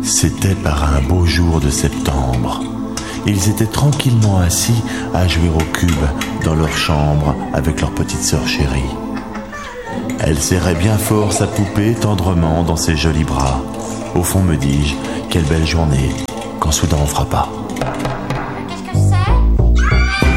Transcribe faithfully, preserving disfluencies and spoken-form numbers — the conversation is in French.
C'était par un beau jour de septembre. Ils étaient tranquillement assis à jouer au cube dans leur chambre avec leur petite sœur chérie. Elle serrait bien fort sa poupée tendrement dans ses jolis bras. Au fond, me dis-je, quelle belle journée, quand soudain on frappa.